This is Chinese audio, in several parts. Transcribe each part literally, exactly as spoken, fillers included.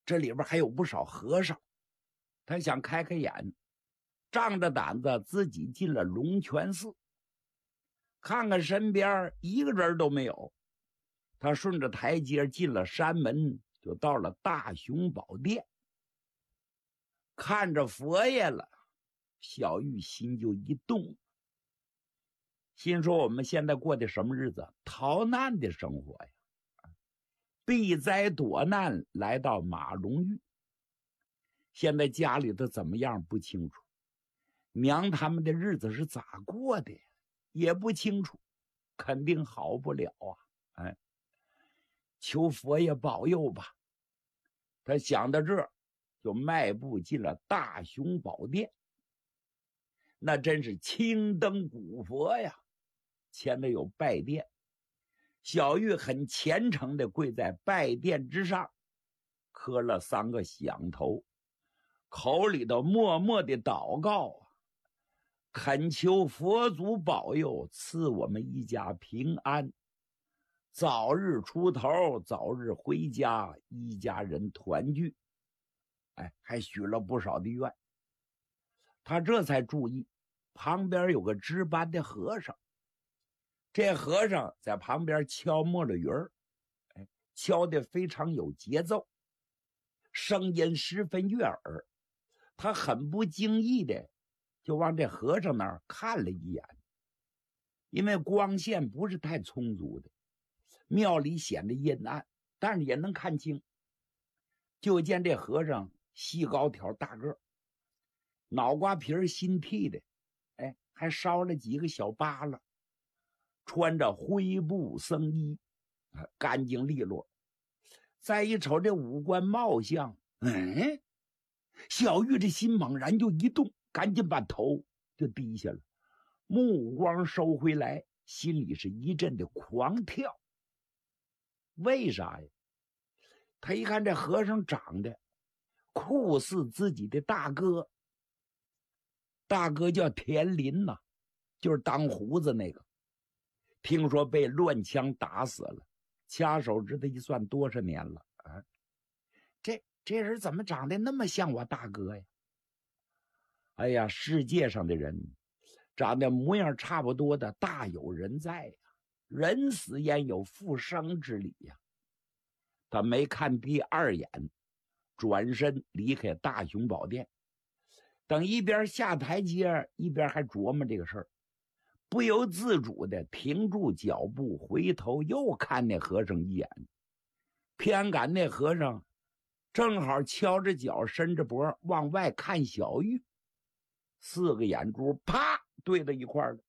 这里边还有不少和尚，他想开开眼，仗着胆子自己进了龙泉寺，看看身边一个人都没有。他顺着台阶进了山门，就到了大雄宝殿，看着佛爷了，小玉心就一动，心说我们现在过的什么日子？逃难的生活呀！避灾躲难来到马龙峪，现在家里头怎么样不清楚，娘他们的日子是咋过的也不清楚，肯定好不了啊！哎，求佛爷保佑吧。他想到这儿，就迈步进了大雄宝殿。那真是青灯古佛呀，前头有拜殿。小玉很虔诚地跪在拜殿之上，磕了三个响头，口里头默默地祷告啊，恳求佛祖保佑，赐我们一家平安，早日出头，早日回家，一家人团聚。哎，还许了不少的愿。他这才注意旁边有个值班的和尚，这和尚在旁边敲墨了鱼儿，哎，敲得非常有节奏，声音十分悦耳。他很不经意的就往这和尚那儿看了一眼，因为光线不是太充足的，庙里显得阴暗，但是也能看清。就见这和尚细高条大个，脑瓜皮新剃的，哎，还烧了几个小疤了，穿着灰布僧衣，干净利落。再一瞅这五官貌相，嗯，小玉这心猛然就一动，赶紧把头就低下了，目光收回来，心里是一阵的狂跳。为啥呀？他一看这和尚长得酷似自己的大哥，大哥叫田林呐、啊，就是当胡子那个，听说被乱枪打死了，掐手指头一算多少年了啊！这这人怎么长得那么像我大哥呀？哎呀，世界上的人长得模样差不多的大有人在呀，人死焉有复生之理呀！他没看第二眼，转身离开大雄宝殿。等一边下台阶，一边还琢磨这个事儿，不由自主的停住脚步，回头又看那和尚一眼。偏赶那和尚正好敲着脚，伸着脖往外看小玉，四个眼珠啪对到一块儿了。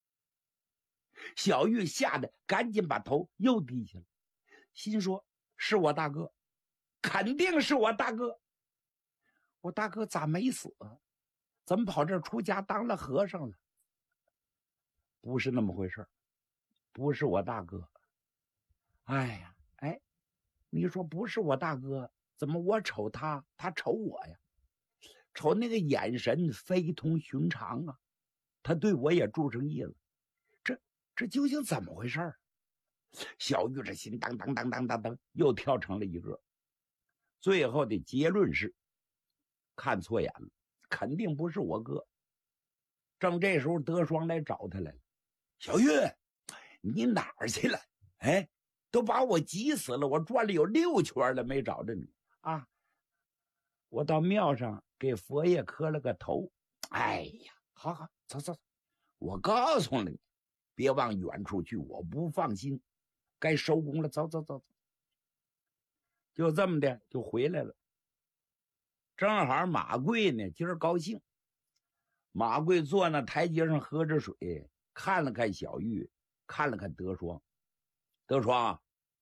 小玉吓得赶紧把头又低下了，心说是我大哥，肯定是我大哥，我大哥咋没死啊？怎么跑这儿出家当了和尚了？不是那么回事，不是我大哥。哎呀，哎，你说不是我大哥，怎么我瞅他，他瞅我呀？瞅那个眼神非同寻常啊，他对我也注上意了。这这究竟怎么回事？小玉这心当当当当当当又跳成了一个。最后的结论是看错眼了，肯定不是我哥。正这时候德双来找他来了，小玉，你哪儿去了？哎，都把我急死了，我转了有六圈了没找着你啊！我到庙上给佛爷磕了个头。哎呀，好好走走走，我告诉了你，别往远处去，我不放心。该收工了，走走走走。就这么的就回来了。正好马贵呢今儿高兴，马贵坐那台阶上喝着水，看了看小玉，看了看德双。德双，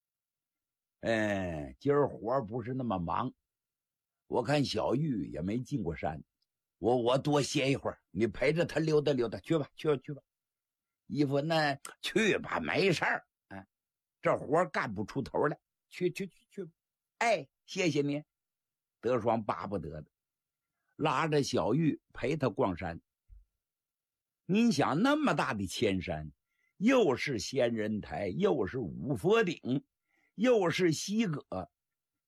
哎，今儿活不是那么忙，我看小玉也没进过山，我我多歇一会儿，你陪着他溜达溜达，去吧去吧去吧。义父呢，去吧，没事儿，哎，这活干不出头来，去去去去吧。哎，谢谢你。德双巴不得的，拉着小玉陪他逛山。您想那么大的千山，又是仙人台，又是五佛顶，又是西阁，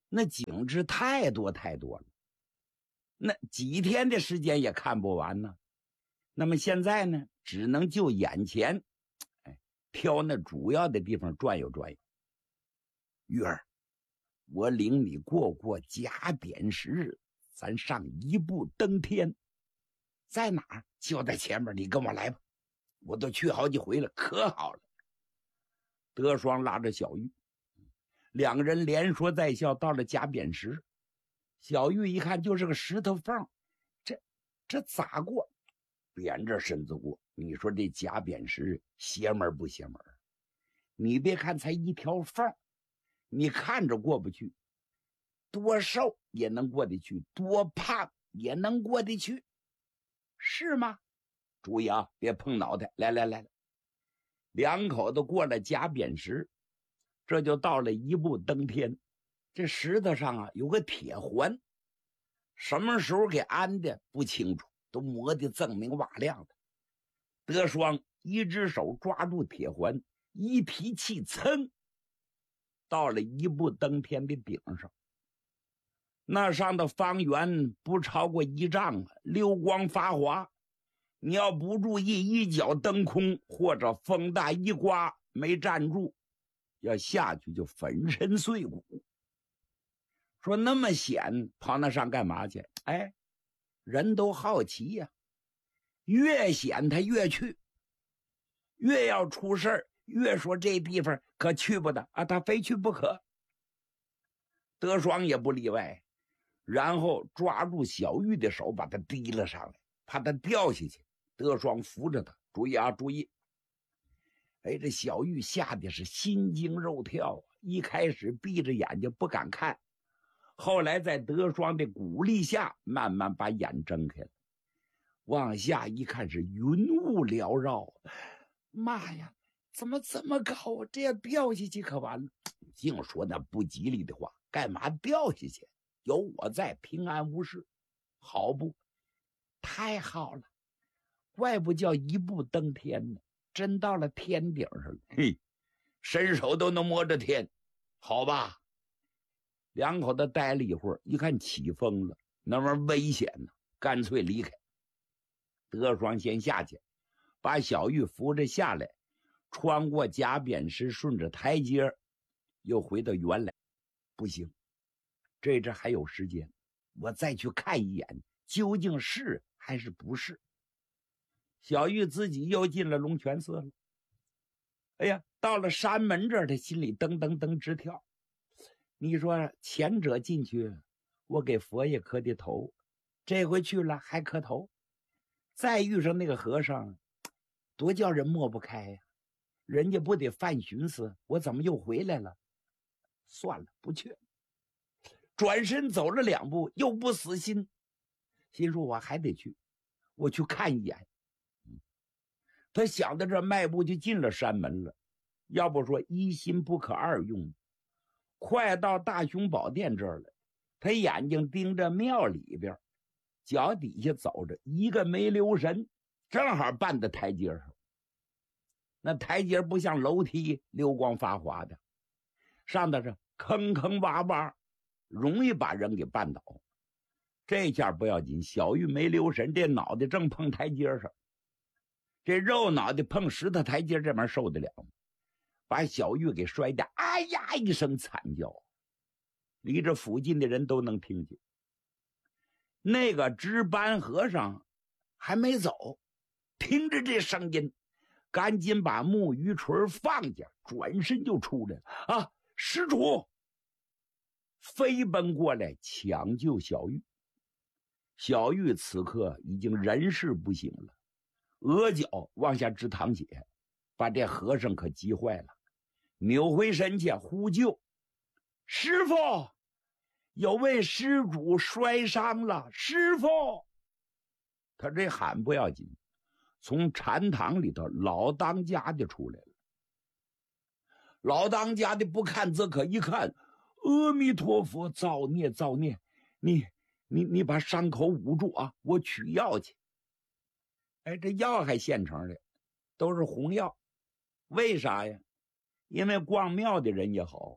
那景致太多太多了，那几天的时间也看不完呢。那么现在呢，只能就眼前，哎，挑那主要的地方转悠转悠。玉儿，我领你过过甲扁时，咱上一步登天。在哪儿？就在前面，你跟我来吧。我都去好几回了，可好了。德双拉着小玉，两个人连说带笑到了甲扁石。小玉一看就是个石头缝，这这咋过？扁着身子过。你说这甲扁石邪门不邪门？你别看才一条缝，你看着过不去，多瘦也能过得去，多胖也能过得去，是吗？注意啊，别碰脑袋。来来来，两口子过了甲扁石，这就到了一步登天。这石头上啊有个铁环，什么时候给安的不清楚，都磨得锃明瓦亮的。德双一只手抓住铁环，一提气，噌，到了一步登天的顶上。那上的方圆不超过一丈啊，溜光发滑。你要不注意，一脚蹬空，或者风大一刮没站住，要下去就粉身碎骨。说那么险，跑那上干嘛去？哎，人都好奇呀、啊，越险他越去，越要出事儿，越说这地方可去不得啊，他非去不可。德双也不例外，然后抓住小玉的手，把他提了上来，怕他掉下去。德双扶着他，注意啊，注意！哎，这小玉吓得是心惊肉跳，一开始闭着眼睛不敢看，后来在德双的鼓励下，慢慢把眼睁开了，往下一看是云雾缭绕。妈呀，怎么这么高啊？这样掉下去可完了！净说那不吉利的话，干嘛掉下去？有我在，平安无事，好不？太好了！怪不叫一步登天呢，真到了天顶上了。嘿，伸手都能摸着天，好吧？两口子待了一会儿，一看起风了，那玩意儿危险呢，干脆离开。德双先下去，把小玉扶着下来，穿过甲扁石，顺着台阶又回到原来。不行，这阵还有时间，我再去看一眼，究竟是还是不是。小玉自己又进了龙泉寺了。哎呀，到了山门这儿，他心里噔噔噔直跳。你说前者进去，我给佛爷磕的头，这回去了还磕头，再遇上那个和尚，多叫人抹不开呀、啊！人家不得犯寻思，我怎么又回来了？算了，不去。转身走了两步，又不死心，心说我还得去，我去看一眼。他想到这，迈步就进了山门了。要不说一心不可二用，快到大雄宝殿这儿了，他眼睛盯着庙里边，脚底下走着一个没留神，正好绊在台阶上。那台阶不像楼梯溜光发滑的，上头是坑坑洼洼，容易把人给绊倒。这下不要紧，小玉没留神，这脑袋正碰台阶上，这肉脑袋碰石头台阶，这玩意儿受得了吗？把小玉给摔得哎呀一声惨叫，离这附近的人都能听见。那个值班和尚还没走，听着这声音，赶紧把木鱼锤放下，转身就出来了。啊，施主！飞奔过来抢救小玉。小玉此刻已经人事不省了，额角往下直淌血，把这和尚可急坏了，扭回身去呼救：“师傅，有位施主摔伤了，师傅！”他这喊不要紧，从禅堂里头老当家的出来了。老当家的不看则可，一看，阿弥陀佛，造孽造孽！你你你把伤口捂住啊，我取药去。哎，这药还现成的，都是红药。为啥呀？因为逛庙的人也好，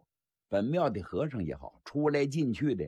本庙的和尚也好，出来进去的